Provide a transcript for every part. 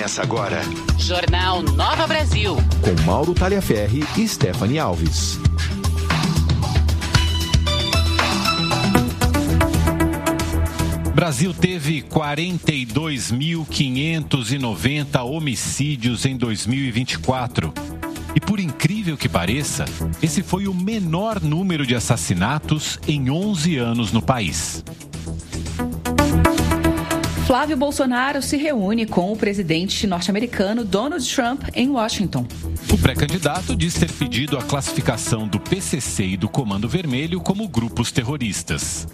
Começa agora. Jornal Nova Brasil. Com Mauro Taliaferri e Stephanie Alves. Brasil teve 42.590 homicídios em 2024. E por incrível que pareça, esse foi o menor número de assassinatos em 11 anos no país. Flávio Bolsonaro se reúne com o presidente norte-americano Donald Trump em Washington. O pré-candidato diz ter pedido a classificação do PCC e do Comando Vermelho como grupos terroristas.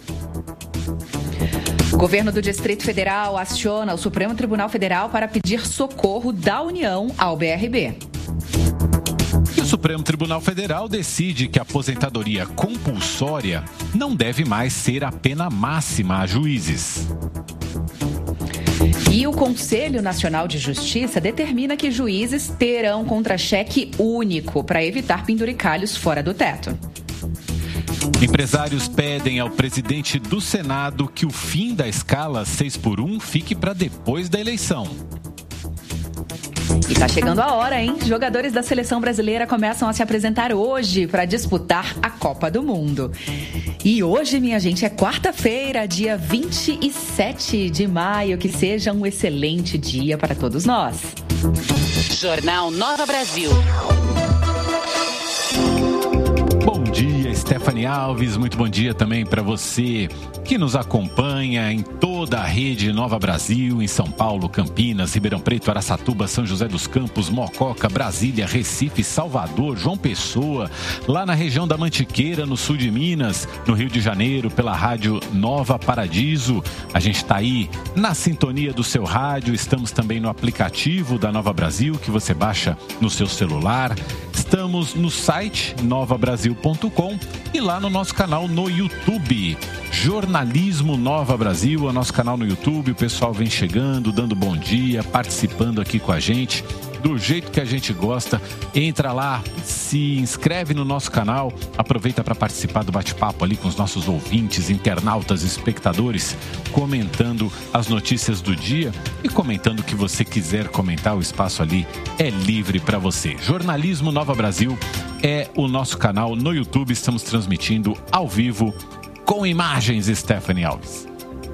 O governo do Distrito Federal aciona o Supremo Tribunal Federal para pedir socorro da União ao BRB. E o Supremo Tribunal Federal decide que a aposentadoria compulsória não deve mais ser a pena máxima a juízes. E o Conselho Nacional de Justiça determina que juízes terão contra-cheque único para evitar penduricalhos fora do teto. Empresários pedem ao presidente do Senado que o fim da escala 6x1 fique para depois da eleição. E tá chegando a hora, hein? Jogadores da seleção brasileira começam a se apresentar hoje para disputar a Copa do Mundo. E hoje, minha gente, é quarta-feira, dia 27 de maio. Que seja um excelente dia para todos nós. Jornal Nova Brasil. Bom dia, Stephanie Alves. Muito bom dia também para você que nos acompanha em toda a rede Nova Brasil, em São Paulo, Campinas, Ribeirão Preto, Araçatuba, São José dos Campos, Mococa, Brasília, Recife, Salvador, João Pessoa, lá na região da Mantiqueira, no sul de Minas, no Rio de Janeiro, pela rádio Nova Paradiso. A gente está aí na sintonia do seu rádio, estamos também no aplicativo da Nova Brasil, que você baixa no seu celular. Estamos no site novabrasil.com e lá no nosso canal no YouTube. Jornalismo Nova Brasil, é o nosso canal no YouTube. O pessoal vem chegando, dando bom dia, participando aqui com a gente, do jeito que a gente gosta. Entra lá, se inscreve no nosso canal, aproveita para participar do bate-papo ali com os nossos ouvintes, internautas, espectadores, comentando as notícias do dia e comentando o que você quiser comentar. O espaço ali é livre para você. Jornalismo Nova Brasil é o nosso canal no YouTube. Estamos transmitindo ao vivo com imagens, Stephanie Alves.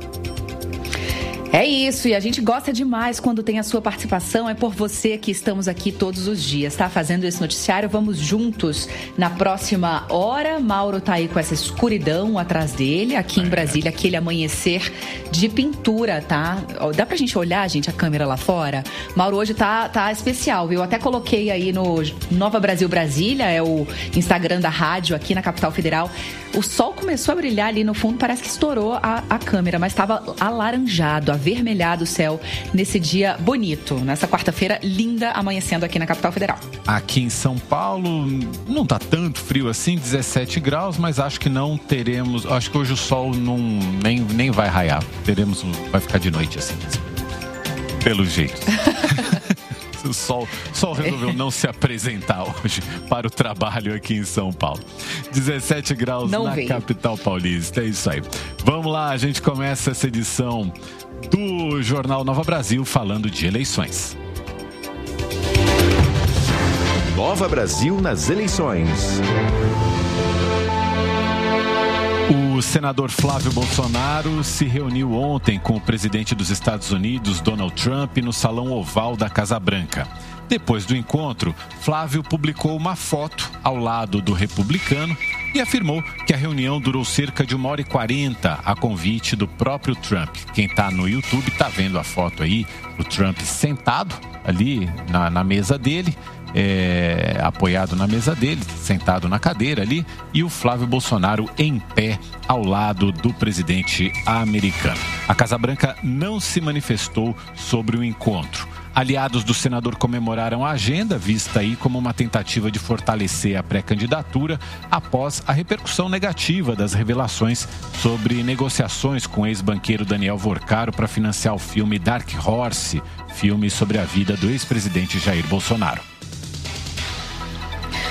É isso, e a gente gosta demais quando tem a sua participação. É por você que estamos aqui todos os dias, tá? Fazendo esse noticiário, vamos juntos na próxima hora. Mauro tá aí com essa escuridão atrás dele, aqui em Brasília, aquele amanhecer de pintura, tá? Dá pra gente olhar, gente, a câmera lá fora? Mauro hoje tá especial, viu? Eu até coloquei aí no Nova Brasil Brasília, é o Instagram da rádio aqui na Capital Federal. O sol começou a brilhar ali no fundo, parece que estourou a câmera, mas estava alaranjado, avermelhado o céu nesse dia bonito, nessa quarta-feira linda, amanhecendo aqui na Capital Federal. Aqui em São Paulo não tá tanto frio assim, 17 graus, mas acho que não teremos, acho que hoje o sol nem vai raiar, vai ficar de noite assim, pelo jeito. O sol resolveu não se apresentar hoje para o trabalho aqui em São Paulo. 17 graus na capital paulista, é isso aí. Vamos lá, a gente começa essa edição do Jornal Nova Brasil falando de eleições. Nova Brasil nas eleições. O senador Flávio Bolsonaro se reuniu ontem com o presidente dos Estados Unidos, Donald Trump, no Salão Oval da Casa Branca. Depois do encontro, Flávio publicou uma foto ao lado do republicano e afirmou que a reunião durou cerca de 1h40 a convite do próprio Trump. Quem está no YouTube está vendo a foto aí, o Trump sentado ali na mesa dele, apoiado na mesa dele, sentado na cadeira ali, e o Flávio Bolsonaro em pé ao lado do presidente americano. A Casa Branca não se manifestou sobre o encontro. Aliados do senador comemoraram a agenda, vista aí como uma tentativa de fortalecer a pré-candidatura após a repercussão negativa das revelações sobre negociações com o ex-banqueiro Daniel Vorcaro para financiar o filme Dark Horse, filme sobre a vida do ex-presidente Jair Bolsonaro.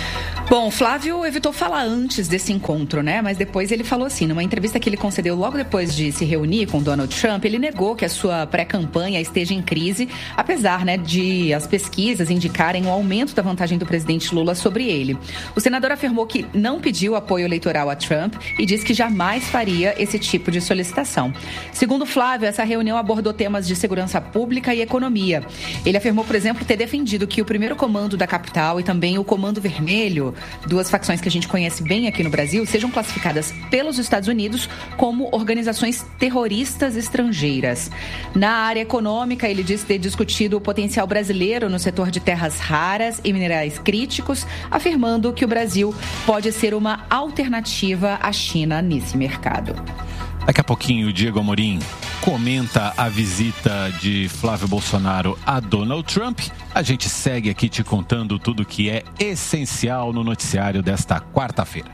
Bom, Flávio evitou falar antes desse encontro, né? Mas depois ele falou assim, numa entrevista que ele concedeu logo depois de se reunir com Donald Trump, ele negou que a sua pré-campanha esteja em crise, apesar, né, de as pesquisas indicarem o aumento da vantagem do presidente Lula sobre ele. O senador afirmou que não pediu apoio eleitoral a Trump e disse que jamais faria esse tipo de solicitação. Segundo Flávio, essa reunião abordou temas de segurança pública e economia. Ele afirmou, por exemplo, ter defendido que o primeiro comando da capital e também o Comando Vermelho, duas facções que a gente conhece bem aqui no Brasil, sejam classificadas pelos Estados Unidos como organizações terroristas estrangeiras. Na área econômica, ele disse ter discutido o potencial brasileiro no setor de terras raras e minerais críticos, afirmando que o Brasil pode ser uma alternativa à China nesse mercado. Daqui a pouquinho, o Diego Amorim comenta a visita de Flávio Bolsonaro a Donald Trump. A gente segue aqui te contando tudo que é essencial no noticiário desta quarta-feira.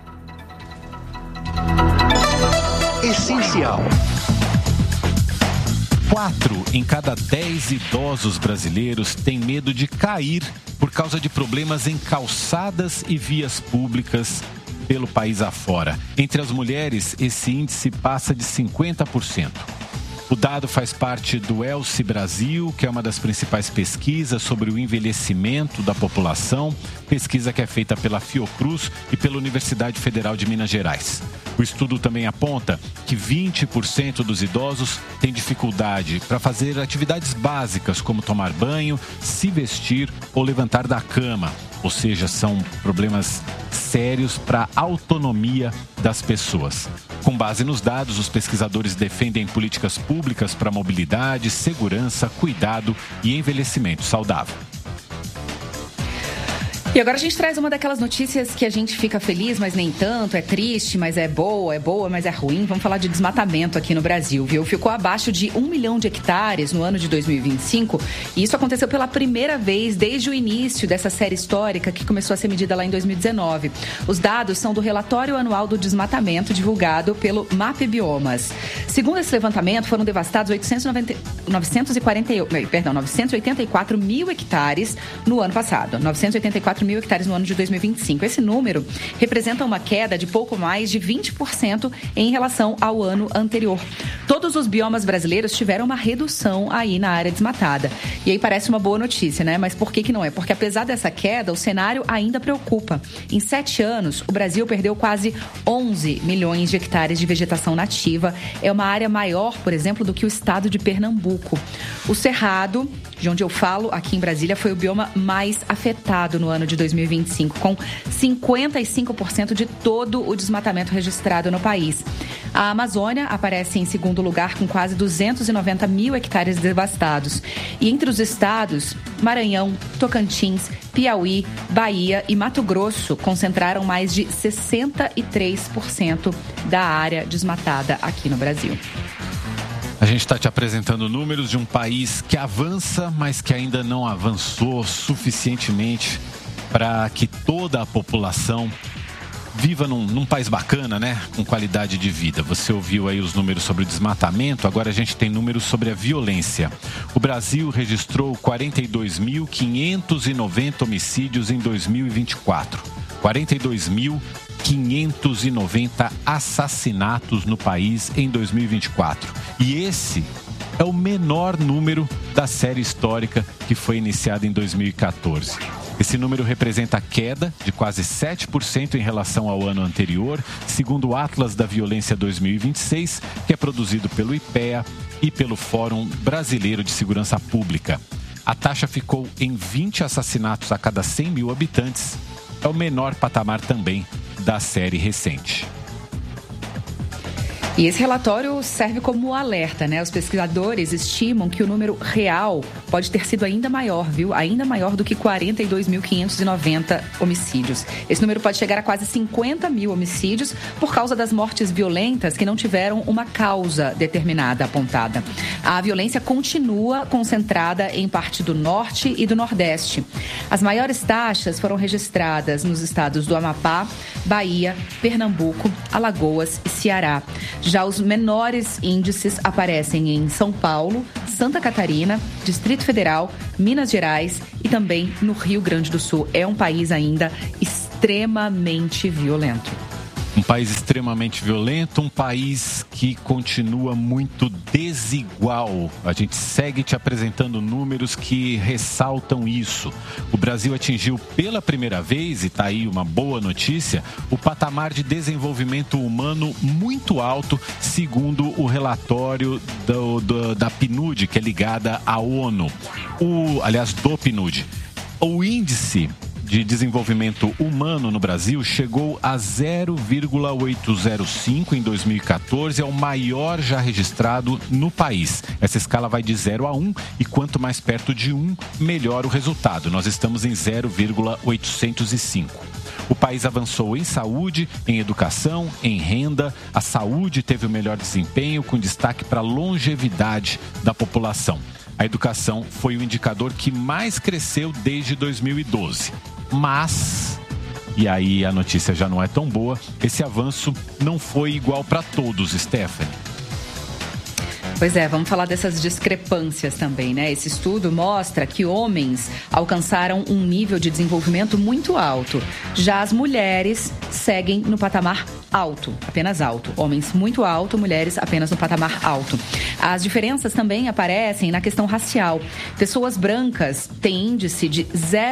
Essencial. 4 em cada 10 idosos brasileiros têm medo de cair por causa de problemas em calçadas e vias públicas pelo país afora. Entre as mulheres, esse índice passa de 50%. O dado faz parte do Elce Brasil, que é uma das principais pesquisas sobre o envelhecimento da população, pesquisa que é feita pela Fiocruz e pela Universidade Federal de Minas Gerais. O estudo também aponta que 20% dos idosos têm dificuldade para fazer atividades básicas, como tomar banho, se vestir ou levantar da cama. Ou seja, são problemas sérios para a autonomia das pessoas. Com base nos dados, os pesquisadores defendem políticas públicas para mobilidade, segurança, cuidado e envelhecimento saudável. E agora a gente traz uma daquelas notícias que a gente fica feliz, mas nem tanto, é triste, mas é boa, mas é ruim. Vamos falar de desmatamento aqui no Brasil, viu? Ficou abaixo de 1 milhão de hectares no ano de 2025 e isso aconteceu pela primeira vez desde o início dessa série histórica que começou a ser medida lá em 2019. Os dados são do relatório anual do desmatamento divulgado pelo MAP Biomas. Segundo esse levantamento, foram devastados 984 mil hectares no ano passado, 984 mil hectares no ano de 2025. Esse número representa uma queda de pouco mais de 20% em relação ao ano anterior. Todos os biomas brasileiros tiveram uma redução aí na área desmatada. E aí parece uma boa notícia, né? Mas por que não é? Porque apesar dessa queda, o cenário ainda preocupa. Em 7 anos, o Brasil perdeu quase 11 milhões de hectares de vegetação nativa. É uma área maior, por exemplo, do que o estado de Pernambuco. O Cerrado, de onde eu falo, aqui em Brasília, foi o bioma mais afetado no ano de 2025, com 55% de todo o desmatamento registrado no país. A Amazônia aparece em segundo lugar, com quase 290 mil hectares devastados. E entre os estados, Maranhão, Tocantins, Piauí, Bahia e Mato Grosso concentraram mais de 63% da área desmatada aqui no Brasil. A gente está te apresentando números de um país que avança, mas que ainda não avançou suficientemente para que toda a população viva num país bacana, né? Com qualidade de vida. Você ouviu aí os números sobre o desmatamento, agora a gente tem números sobre a violência. O Brasil registrou 42.590 homicídios em 2024. 42.590 assassinatos no país em 2024. E esse é o menor número da série histórica que foi iniciada em 2014. Esse número representa a queda de quase 7% em relação ao ano anterior, segundo o Atlas da Violência 2026, que é produzido pelo IPEA e pelo Fórum Brasileiro de Segurança Pública. A taxa ficou em 20 assassinatos a cada 100 mil habitantes. É o menor patamar também da série recente. E esse relatório serve como alerta, né? Os pesquisadores estimam que o número real pode ter sido ainda maior, viu? Ainda maior do que 42.590 homicídios. Esse número pode chegar a quase 50 mil homicídios por causa das mortes violentas que não tiveram uma causa determinada apontada. A violência continua concentrada em parte do norte e do nordeste. As maiores taxas foram registradas nos estados do Amapá, Bahia, Pernambuco, Alagoas e Ceará. Já os menores índices aparecem em São Paulo, Santa Catarina, Distrito Federal, Minas Gerais e também no Rio Grande do Sul. É um país ainda extremamente extremamente violento. Um país extremamente violento, um país que continua muito desigual. A gente segue te apresentando números que ressaltam isso. O Brasil atingiu pela primeira vez, e está aí uma boa notícia, o patamar de desenvolvimento humano muito alto, segundo o relatório da PNUD, que é ligada à ONU. Do PNUD. O índice de desenvolvimento humano no Brasil chegou a 0,805 em 2014, é o maior já registrado no país. Essa escala vai de 0 a 1 e quanto mais perto de 1, melhor o resultado. Nós estamos em 0,805. O país avançou em saúde, em educação, em renda. A saúde teve o melhor desempenho, com destaque para a longevidade da população. A educação foi o indicador que mais cresceu desde 2012. Mas, e aí a notícia já não é tão boa, esse avanço não foi igual para todos, Stephanie. Pois é, vamos falar dessas discrepâncias também, né? Esse estudo mostra que homens alcançaram um nível de desenvolvimento muito alto. Já as mulheres seguem no patamar alto, apenas alto. Homens muito alto, mulheres apenas no patamar alto. As diferenças também aparecem na questão racial. Pessoas brancas têm índice de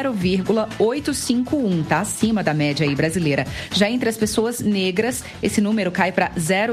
0,851, tá acima da média aí brasileira. Já entre as pessoas negras, esse número cai para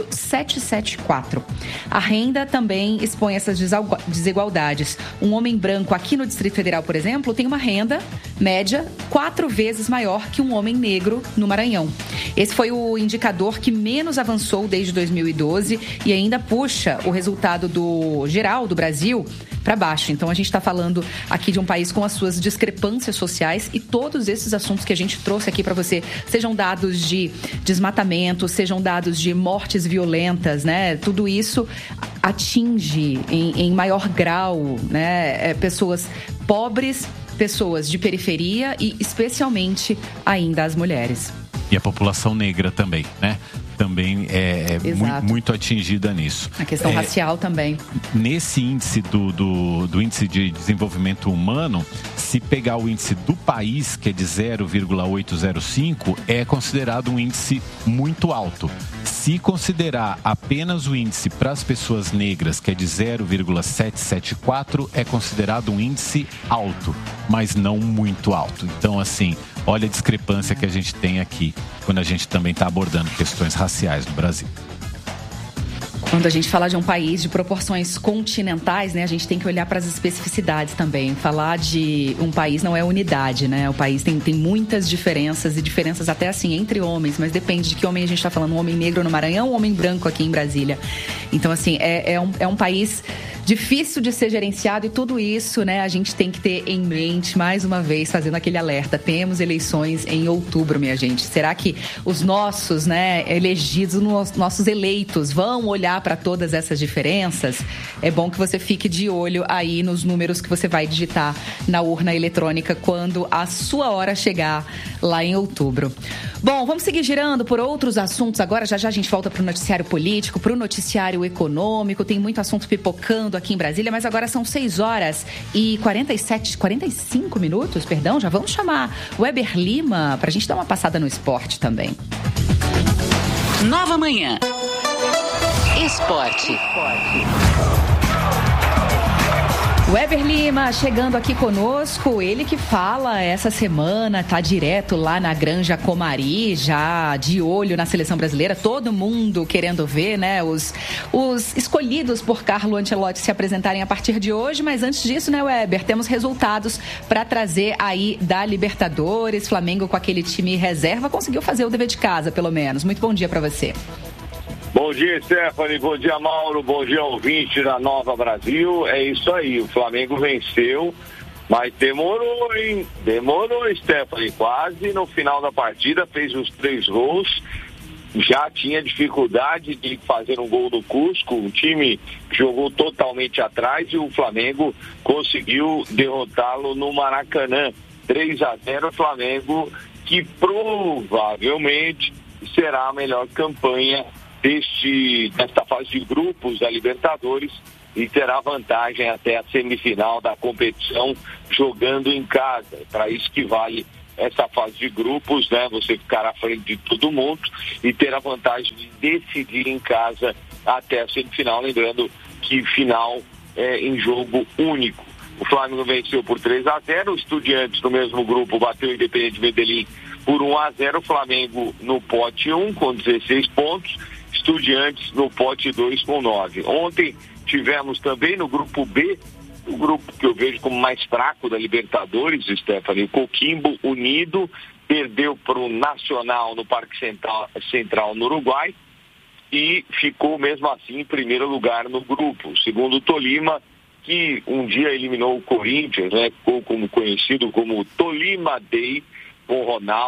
0,774. A renda também expõe essas desigualdades. Um homem branco aqui no Distrito Federal, por exemplo, tem uma renda média 4 vezes maior que um homem negro no Maranhão. Esse foi o indicador que menos avançou desde 2012 e ainda puxa o resultado do geral do Brasil para baixo. Então, a gente está falando aqui de um país com as suas discrepâncias sociais e todos esses assuntos que a gente trouxe aqui para você, sejam dados de desmatamento, sejam dados de mortes violentas, né? Tudo isso atinge em maior grau, né, pessoas pobres, pessoas de periferia e especialmente ainda as mulheres. E a população negra também, né? Também é muito atingida nisso. A questão racial também. Nesse índice do índice de desenvolvimento humano, se pegar o índice do país, que é de 0,805, é considerado um índice muito alto. Se considerar apenas o índice para as pessoas negras, que é de 0,774, é considerado um índice alto, mas não muito alto. Então, assim, olha a discrepância que a gente tem aqui, quando a gente também está abordando questões raciais no Brasil. Quando a gente fala de um país de proporções continentais, né, a gente tem que olhar para as especificidades também. Falar de um país não é unidade, né? O país tem muitas diferenças e diferenças até assim entre homens, mas depende de que homem a gente está falando. Um homem negro no Maranhão ou um homem branco aqui em Brasília. Então, assim, é um país difícil de ser gerenciado e tudo isso, né, a gente tem que ter em mente, mais uma vez, fazendo aquele alerta. Temos eleições em outubro, minha gente. Será que os nossos, né, elegidos, os nossos eleitos vão olhar para todas essas diferenças? É bom que você fique de olho aí nos números que você vai digitar na urna eletrônica quando a sua hora chegar lá em outubro. Bom, vamos seguir girando por outros assuntos agora. Já a gente volta para o noticiário político, para o noticiário econômico. Tem muito assunto pipocando aqui em Brasília, mas agora são 6 horas e 45 minutos, perdão. Já vamos chamar o Weber Lima para a gente dar uma passada no esporte também. Nova Manhã. Esporte. Weber Lima chegando aqui conosco, ele que fala essa semana, tá direto lá na Granja Comari, já de olho na seleção brasileira, todo mundo querendo ver, né, os escolhidos por Carlo Ancelotti se apresentarem a partir de hoje, mas antes disso, né, Weber, temos resultados para trazer aí da Libertadores. Flamengo com aquele time reserva conseguiu fazer o dever de casa, pelo menos. Muito bom dia para você. Bom dia, Stephanie. Bom dia, Mauro. Bom dia, ouvinte da Nova Brasil. É isso aí, o Flamengo venceu, mas demorou, hein? Demorou, Stephanie. Quase no final da partida, fez os 3 gols. Já tinha dificuldade de fazer um gol no Cusco. O time jogou totalmente atrás e o Flamengo conseguiu derrotá-lo no Maracanã. 3-0, o Flamengo, que provavelmente será a melhor campanha desta fase de grupos da Libertadores e terá vantagem até a semifinal da competição jogando em casa. Para isso que vale essa fase de grupos, né? Você ficar à frente de todo mundo e ter a vantagem de decidir em casa até a semifinal, lembrando que final é em jogo único. O Flamengo venceu por 3-0, o Estudiantes no mesmo grupo bateu o Independiente Medellín por 1-0, o Flamengo no pote 1 com 16 pontos, Estudiantes no pote 2 com 9. Ontem tivemos também no grupo B, o grupo que eu vejo como mais fraco da Libertadores, Stephanie, o Coquimbo Unido perdeu para o Nacional no Parque Central no Uruguai e ficou mesmo assim em primeiro lugar no grupo. Segundo o Tolima, que um dia eliminou o Corinthians, né, ficou como conhecido como Tolima Day, com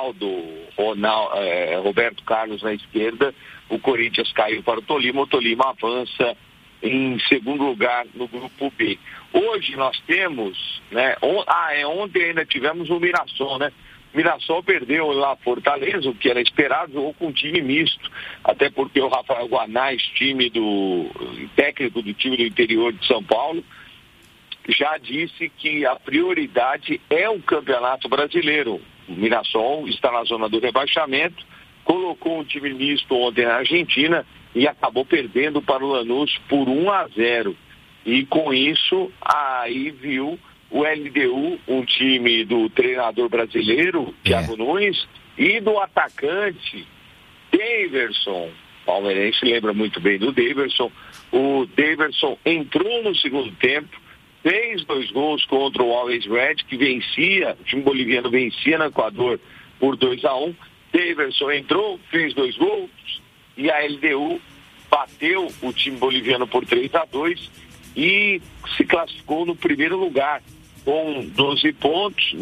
Roberto Carlos na esquerda, o Corinthians caiu para o Tolima avança em segundo lugar no grupo B. Hoje nós temos, né, ontem ainda tivemos o Mirassol, né? O Mirassol perdeu lá Fortaleza, o que era esperado, jogou com um time misto, até porque o Rafael Guanais, técnico do time do interior de São Paulo, já disse que a prioridade é o Campeonato Brasileiro. O Mirassol está na zona do rebaixamento, colocou um time misto ontem na Argentina e acabou perdendo para o Lanús por 1-0. E com isso, aí viu o LDU, um time do treinador brasileiro, Thiago Nunes, e do atacante Daverson. O palmeirense lembra muito bem do Daverson. O Daverson entrou no segundo tempo, fez 2 gols contra o Always Red, que vencia, o time boliviano vencia no Equador por 2-1. Daverson entrou, fez 2 gols e a LDU bateu o time boliviano por 3-2 e se classificou no primeiro lugar com 12 pontos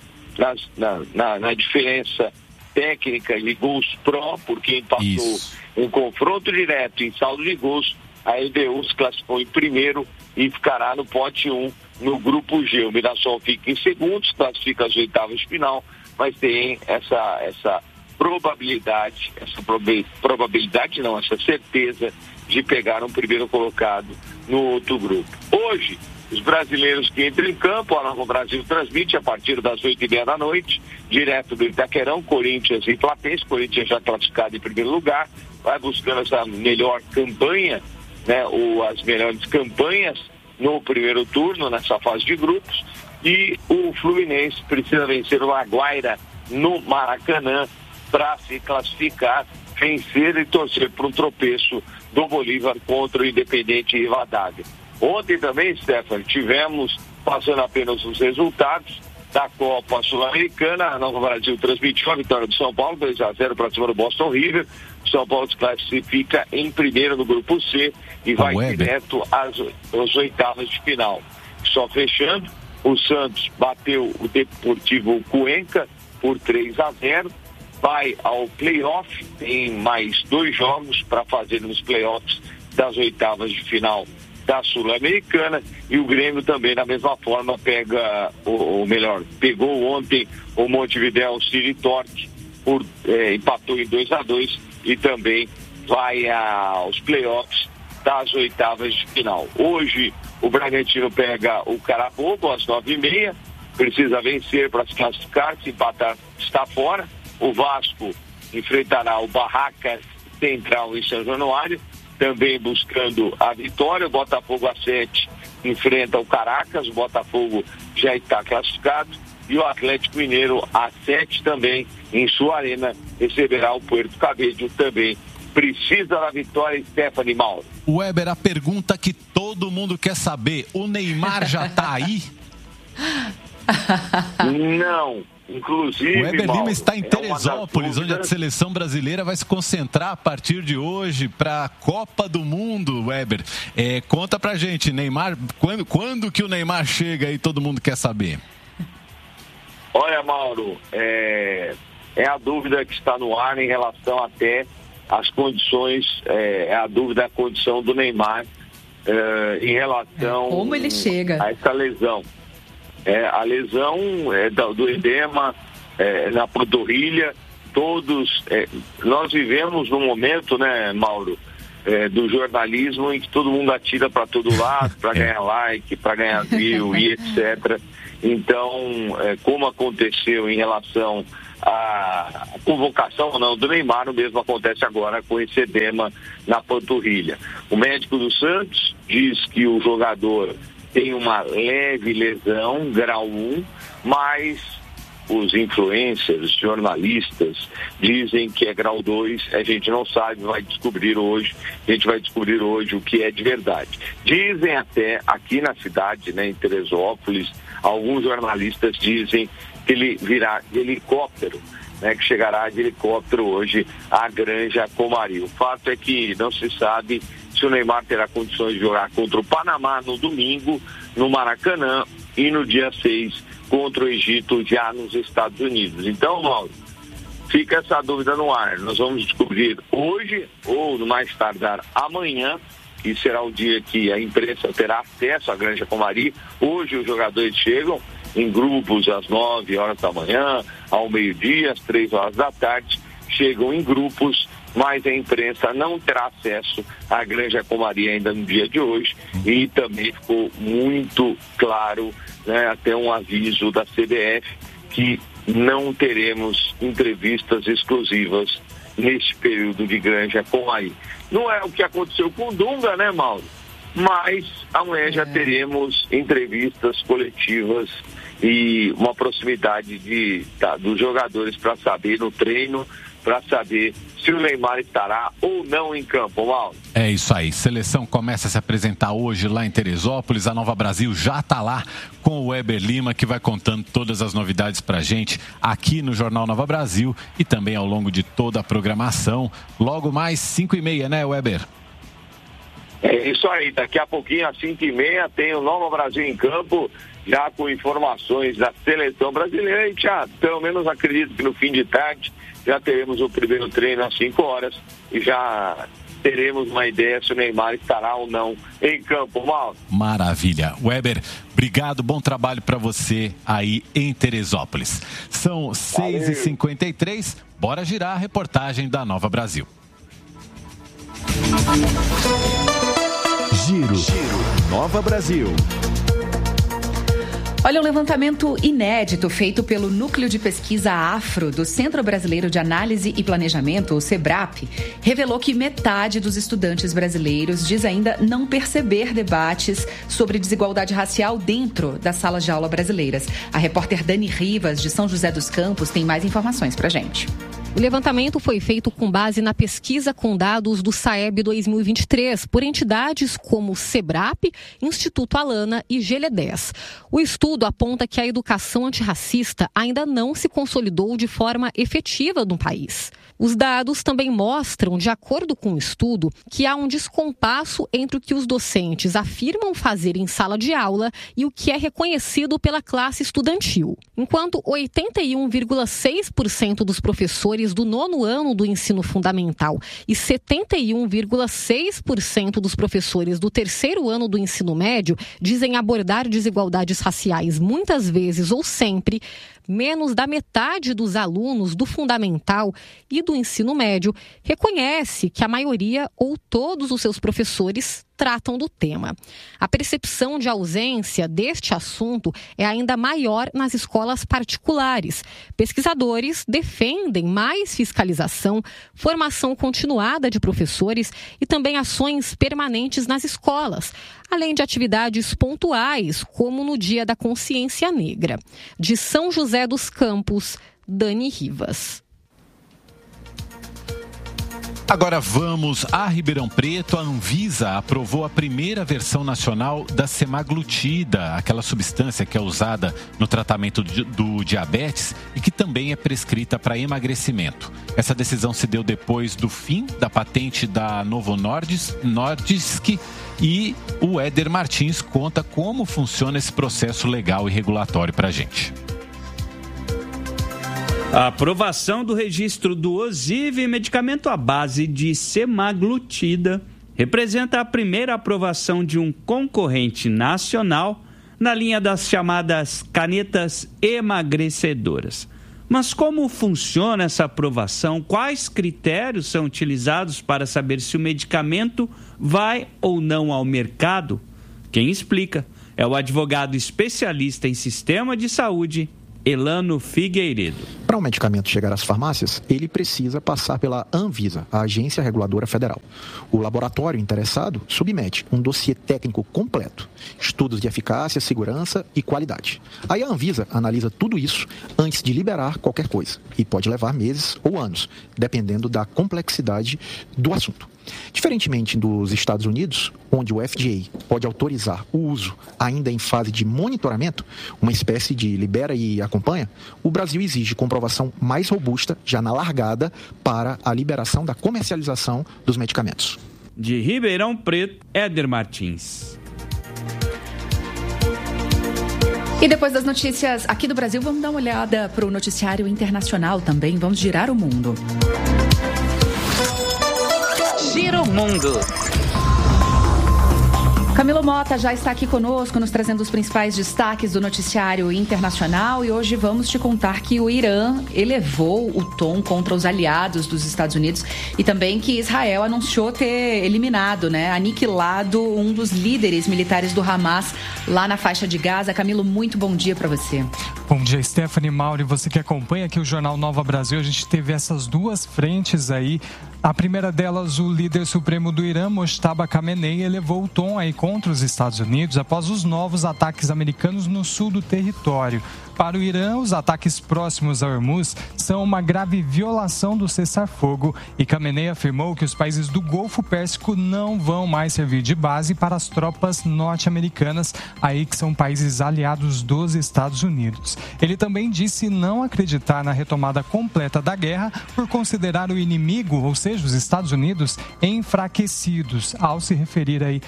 na diferença técnica de gols pró, porque empatou um confronto direto em saldo de gols. A LDU se classificou em primeiro e ficará no pote 1 no grupo G. O Mirassol fica em segundo, se classifica às oitavas de final, mas tem essa certeza de pegar um primeiro colocado no outro grupo. Hoje, os brasileiros que entram em campo, a Nova Brasil transmite a partir das 8h30 da noite, direto do Itaquerão, Corinthians e Platense. Corinthians já classificado em primeiro lugar, vai buscando essa melhor campanha, né, as melhores campanhas no primeiro turno, nessa fase de grupos, e o Fluminense precisa vencer o Laguaira no Maracanã para se classificar, vencer e torcer para um tropeço do Bolívar contra o Independente Rivadavia. Ontem também, Stephanie, tivemos, passando apenas os resultados da Copa Sul-Americana, a Nova Brasil transmitiu a vitória do São Paulo, 2-0 para cima do Boston River. O São Paulo se classifica em primeiro no grupo C e vai direto às oitavas de final. Só fechando, o Santos bateu o Deportivo Cuenca por 3-0, vai ao playoff, tem mais 2 jogos para fazer nos playoffs das oitavas de final da Sul-Americana, e o Grêmio também da mesma forma pegou ontem o Montevidéu City Torque, empatou em 2-2 e também vai aos playoffs das oitavas de final. Hoje o Bragantino pega o Carabobo às 9h30, precisa vencer para se classificar, se empatar está fora. O Vasco enfrentará o Barracas Central em São Januário, também buscando a vitória. O Botafogo às 7 enfrenta o Caracas, o Botafogo já está classificado, e o Atlético Mineiro às 7 também em sua arena receberá o Puerto Cabello, também precisa da vitória. Stephanie, Mauro. Weber, a pergunta que todo mundo quer saber, o Neymar já está aí? Não. Inclusive, o Weber Lima está em Teresópolis, onde a seleção brasileira vai se concentrar a partir de hoje para a Copa do Mundo. Weber, conta pra gente, Neymar, quando que o Neymar chega aí, todo mundo quer saber. Olha, Mauro, é a dúvida que está no ar em relação até às condições, a dúvida da condição do Neymar em relação como ele chega a essa lesão. A lesão do edema na panturrilha, todos, nós vivemos num momento, né, Mauro, do jornalismo em que todo mundo atira para todo lado, para ganhar like, para ganhar view e etc. Então, como aconteceu em relação à convocação ou não do Neymar, o mesmo acontece agora com esse edema na panturrilha. O médico do Santos diz que o jogador tem uma leve lesão, grau 1, mas os influencers, jornalistas, dizem que é grau 2, a gente não sabe, a gente vai descobrir hoje o que é de verdade. Dizem até aqui na cidade, né, em Teresópolis, alguns jornalistas dizem que ele virá de helicóptero, né, que chegará de helicóptero hoje à Granja Comari. O fato é que não se sabe se o Neymar terá condições de jogar contra o Panamá no domingo, no Maracanã, e no dia 6 contra o Egito, já nos Estados Unidos. Então, Mauro, fica essa dúvida no ar. Nós vamos descobrir hoje, ou no mais tardar amanhã, que será o dia que a imprensa terá acesso à Granja Comari. Hoje os jogadores chegam em grupos às 9 horas da manhã, ao meio-dia, às 3 horas da tarde, chegam em grupos, mas a imprensa não terá acesso à Granja Comari ainda no dia de hoje, e também ficou muito claro, né, até um aviso da CBF, que não teremos entrevistas exclusivas neste período de Granja Comari. Não é o que aconteceu com o Dunga, né, Mauro? Mas amanhã já teremos entrevistas coletivas e uma proximidade dos jogadores para saber no treino, para saber se o Neymar estará ou não em campo, Mauro. É isso aí. Seleção começa a se apresentar hoje lá em Teresópolis. A Nova Brasil já está lá com o Weber Lima, que vai contando todas as novidades para a gente aqui no Jornal Nova Brasil e também ao longo de toda a programação. Logo mais 5h30, né, Weber? É isso aí. Daqui a pouquinho, às 5h30, tem o Nova Brasil em campo, já com informações da seleção brasileira. E já, pelo menos acredito que no fim de tarde, já teremos o primeiro treino às 5 horas e já teremos uma ideia se o Neymar estará ou não em campo, Mauro. Maravilha. Weber, obrigado, bom trabalho para você aí em Teresópolis. São 6h53, bora girar a reportagem da Nova Brasil. Giro Nova Brasil. Olha, um levantamento inédito feito pelo Núcleo de Pesquisa Afro do Centro Brasileiro de Análise e Planejamento, o CEBRAP, revelou que metade dos estudantes brasileiros diz ainda não perceber debates sobre desigualdade racial dentro das salas de aula brasileiras. A repórter Dani Rivas, de São José dos Campos, tem mais informações pra gente. O levantamento foi feito com base na pesquisa com dados do SAEB 2023 por entidades como o CEBRAP, Instituto Alana e GLE10. O estudo aponta que a educação antirracista ainda não se consolidou de forma efetiva no país. Os dados também mostram, de acordo com o estudo, que há um descompasso entre o que os docentes afirmam fazer em sala de aula e o que é reconhecido pela classe estudantil. Enquanto 81,6% dos professores do 9º ano do ensino fundamental e 71,6% dos professores do 3º ano do ensino médio dizem abordar desigualdades raciais muitas vezes ou sempre, menos da metade dos alunos do fundamental e do ensino médio reconhece que a maioria ou todos os seus professores tratam do tema. A percepção de ausência deste assunto é ainda maior nas escolas particulares. Pesquisadores defendem mais fiscalização, formação continuada de professores e também ações permanentes nas escolas, além de atividades pontuais, como no Dia da Consciência Negra. De São José dos Campos, Dani Rivas. Agora vamos a Ribeirão Preto. A Anvisa aprovou a primeira versão nacional da semaglutida, aquela substância que é usada no tratamento do diabetes e que também é prescrita para emagrecimento. Essa decisão se deu depois do fim da patente da Novo Nordisk e o Éder Martins conta como funciona esse processo legal e regulatório para a gente. A aprovação do registro do Ozivy, medicamento à base de semaglutida, representa a primeira aprovação de um concorrente nacional na linha das chamadas canetas emagrecedoras. Mas como funciona essa aprovação? Quais critérios são utilizados para saber se o medicamento vai ou não ao mercado? Quem explica é o advogado especialista em sistema de saúde, Elano Figueiredo. Para um medicamento chegar às farmácias, ele precisa passar pela Anvisa, a Agência Reguladora Federal. O laboratório interessado submete um dossiê técnico completo, estudos de eficácia, segurança e qualidade. Aí a Anvisa analisa tudo isso antes de liberar qualquer coisa, e pode levar meses ou anos, dependendo da complexidade do assunto. Diferentemente dos Estados Unidos, onde o FDA pode autorizar o uso ainda em fase de monitoramento, uma espécie de libera e acompanha, o Brasil exige comprovação mais robusta, já na largada, para a liberação da comercialização dos medicamentos. De Ribeirão Preto, Éder Martins. E depois das notícias aqui do Brasil, vamos dar uma olhada para o noticiário internacional também. Vamos girar o mundo. Gira o mundo. Camilo Mota já está aqui conosco, nos trazendo os principais destaques do noticiário internacional, e hoje vamos te contar que o Irã elevou o tom contra os aliados dos Estados Unidos e também que Israel anunciou ter eliminado, aniquilado um dos líderes militares do Hamas lá na faixa de Gaza. Camilo, muito bom dia para você. Bom dia, Stephanie, Mauro, e você que acompanha aqui o Jornal Nova Brasil. A gente teve essas duas frentes aí. A primeira delas, o líder supremo do Irã, Mojtaba Khamenei, elevou o tom aí contra os Estados Unidos após os novos ataques americanos no sul do território. Para o Irã, os ataques próximos a Hormuz são uma grave violação do cessar-fogo e Khamenei afirmou que os países do Golfo Pérsico não vão mais servir de base para as tropas norte-americanas, aí que são países aliados dos Estados Unidos. Ele também disse não acreditar na retomada completa da guerra por considerar o inimigo, ou seja, os Estados Unidos, enfraquecidos, ao se referir aí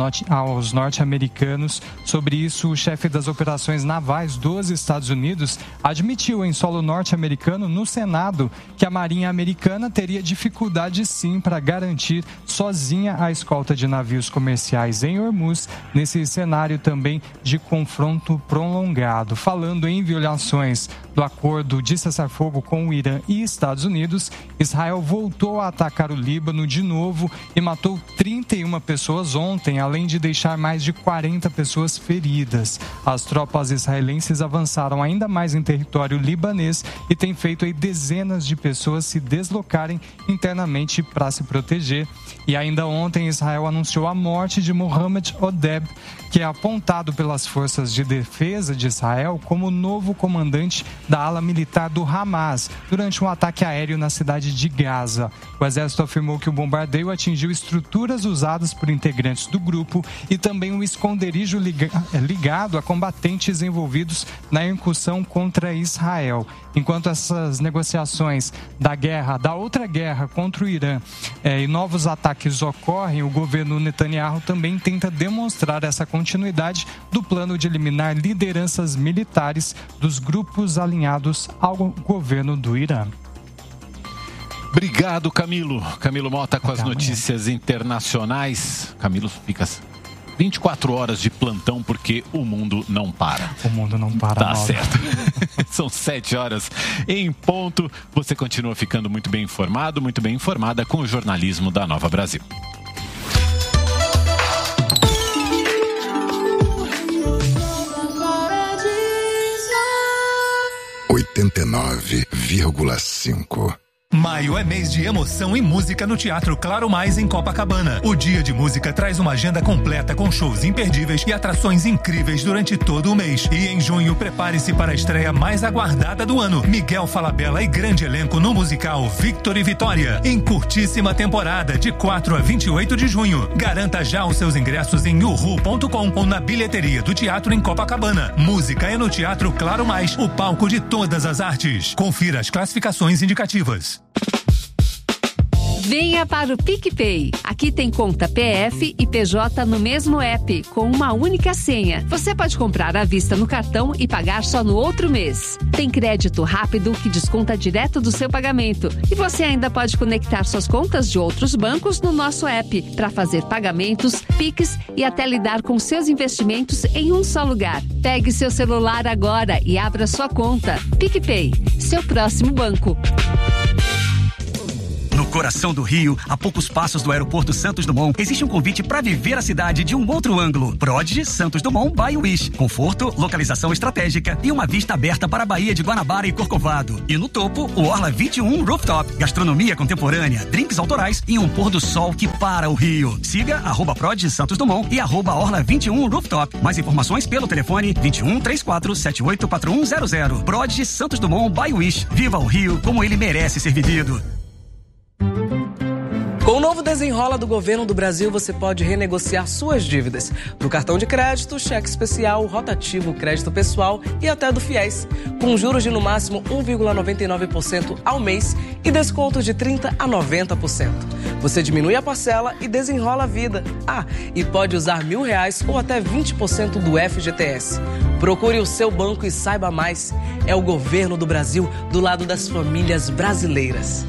aos norte-americanos. Sobre isso, o chefe das operações navais dos Estados Unidos admitiu em solo norte-americano no Senado que a Marinha Americana teria dificuldade sim para garantir sozinha a escolta de navios comerciais em Hormuz, nesse cenário também de confronto prolongado. Falando em violações do acordo de cessar-fogo com o Irã e Estados Unidos, Israel voltou a atacar o Líbano de novo e matou 31 pessoas ontem, além de deixar mais de 40 pessoas feridas. As tropas israelenses avançaram ainda mais em território libanês e têm feito aí dezenas de pessoas se deslocarem internamente para se proteger. E ainda ontem Israel anunciou a morte de Mohamed Odeb, que é apontado pelas forças de defesa de Israel como novo comandante da ala militar do Hamas, durante um ataque aéreo na cidade de Gaza. O exército afirmou que o bombardeio atingiu estruturas usadas por integrantes do grupo e também um esconderijo ligado a combatentes envolvidos na incursão contra Israel. Enquanto essas negociações da outra guerra contra o Irã e novos ataques ocorrem, o governo Netanyahu também tenta demonstrar essa continuidade do plano de eliminar lideranças militares dos grupos alinhados ao governo do Irã. Obrigado, Camilo. Camilo Mota com as notícias internacionais. Camilo fica 24 horas de plantão porque o mundo não para. O mundo não para, Tá certo. São 7 horas em ponto. Você continua ficando muito bem informado, muito bem informada com o jornalismo da Nova Brasil. (89,5) Maio é mês de emoção e música no Teatro Claro Mais em Copacabana. O Dia de Música traz uma agenda completa com shows imperdíveis e atrações incríveis durante todo o mês. E em junho, prepare-se para a estreia mais aguardada do ano. Miguel Falabella e grande elenco no musical Victor e Vitória, em curtíssima temporada, de 4 a 28 de junho. Garanta já os seus ingressos em uhu.com ou na bilheteria do teatro em Copacabana. Música é no Teatro Claro Mais, o palco de todas as artes. Confira as classificações indicativas. Venha para o PicPay. Aqui tem conta PF e PJ no mesmo app, com uma única senha. Você pode comprar à vista no cartão e pagar só no outro mês. Tem crédito rápido que desconta direto do seu pagamento. E você ainda pode conectar suas contas de outros bancos no nosso app para fazer pagamentos, Pix e até lidar com seus investimentos em um só lugar. Pegue seu celular agora e abra sua conta. PicPay, seu próximo banco. No coração do Rio, a poucos passos do aeroporto Santos Dumont, existe um convite para viver a cidade de um outro ângulo. Prodigy Santos Dumont by Wish. Conforto, localização estratégica e uma vista aberta para a Baía de Guanabara e Corcovado. E no topo, o Orla 21 Rooftop. Gastronomia contemporânea, drinks autorais e um pôr do sol que para o Rio. Siga @Prodigy Santos Dumont e @Orla 21 Rooftop. Mais informações pelo telefone 21 34 78 4100. Prodigy Santos Dumont by Wish. Viva o Rio como ele merece ser vivido. Com o novo Desenrola do Governo do Brasil, você pode renegociar suas dívidas. Do cartão de crédito, cheque especial, rotativo, crédito pessoal e até do FIES. Com juros de no máximo 1,99% ao mês e desconto de 30% a 90%. Você diminui a parcela e desenrola a vida. E pode usar R$1.000 ou até 20% do FGTS. Procure o seu banco e saiba mais. É o Governo do Brasil do lado das famílias brasileiras.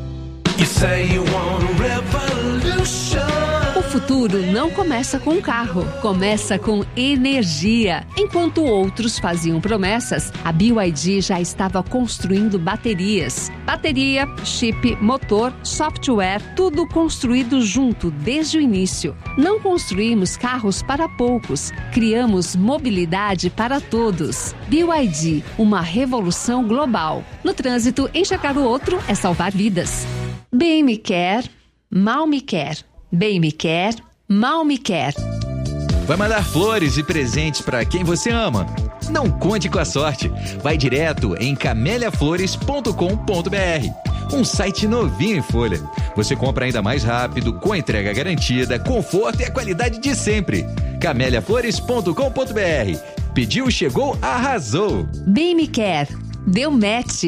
O futuro não começa com um carro, começa com energia. Enquanto outros faziam promessas, a BYD já estava construindo baterias. Bateria, chip, motor, software, tudo construído junto desde o início. Não construímos carros para poucos, criamos mobilidade para todos. BYD, uma revolução global. No trânsito, enxergar o outro é salvar vidas. Bem me quer, mal me quer. Bem me quer, mal me quer. Vai mandar flores e presentes para quem você ama? Não conte com a sorte. Vai direto em cameliaflores.com.br. Um site novinho em folha. Você compra ainda mais rápido, com entrega garantida, conforto e a qualidade de sempre. cameliaflores.com.br. Pediu, chegou, arrasou. Bem me quer, deu match.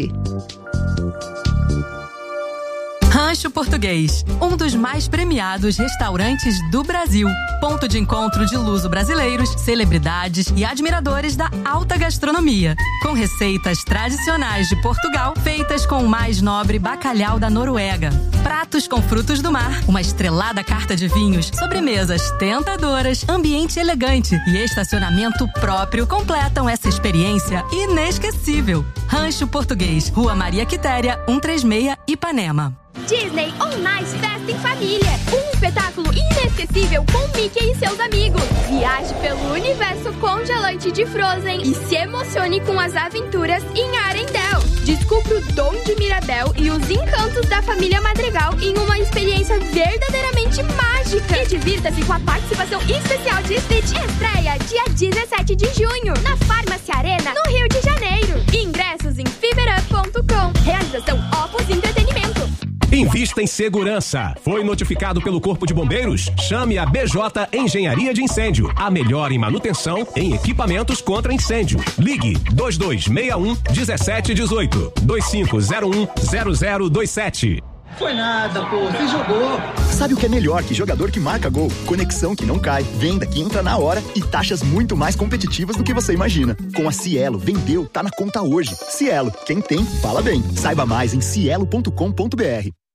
Rancho Português, um dos mais premiados restaurantes do Brasil. Ponto de encontro de luso-brasileiros, celebridades e admiradores da alta gastronomia. Com receitas tradicionais de Portugal, feitas com o mais nobre bacalhau da Noruega. Pratos com frutos do mar, uma estrelada carta de vinhos, sobremesas tentadoras, ambiente elegante e estacionamento próprio completam essa experiência inesquecível. Rancho Português, Rua Maria Quitéria, 136, Ipanema. Disney On Ice Festa em Família. Um espetáculo inesquecível com Mickey e seus amigos. Viaje pelo universo congelante de Frozen e se emocione com as aventuras em Arendelle. Descubra o dom de Mirabel e os encantos da família Madrigal em uma experiência verdadeiramente mágica. E divirta-se com a participação especial de Stitch. Estreia dia 17 de junho na Farmácia Arena, no Rio de Janeiro. Ingressos em fiberup.com. Realização Opus Entretenimento. Invista em segurança. Foi notificado pelo Corpo de Bombeiros? Chame a BJ Engenharia de Incêndio. A melhor em manutenção em equipamentos contra incêndio. Ligue 2261-1718. 2501-0027. Foi nada, pô. Você jogou. Sabe o que é melhor que jogador que marca gol? Conexão que não cai, venda que entra na hora e taxas muito mais competitivas do que você imagina. Com a Cielo, vendeu, tá na conta hoje. Cielo, quem tem, fala bem. Saiba mais em cielo.com.br.